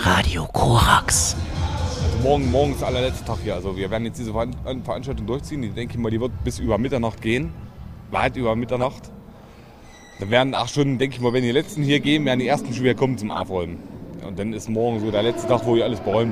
Radio Korax. Also morgen ist der allerletzte Tag hier. Also wir werden jetzt diese Veranstaltung durchziehen. Ich denke mal, die wird bis über Mitternacht gehen. Weit über Mitternacht. Dann werden 8 Stunden, denke ich mal, wenn die letzten hier gehen, werden die ersten schon wieder kommen zum Aufräumen. Und dann ist morgen so der letzte Tag, wo hier alles beräumt